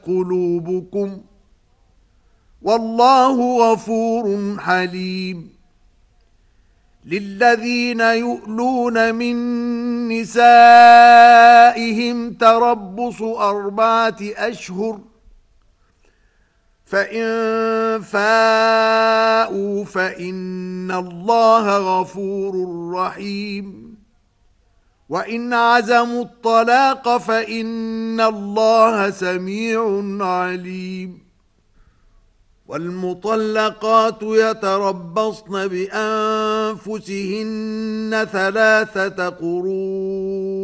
قلوبكم والله غفور حليم للذين يؤلون من نسائهم تربص 4 أشهر فإن فاءوا فإن الله غفور رحيم وإن عزموا الطلاق فإن الله سميع عليم والمطلقات يتربصن بأنفسهن 3 قروء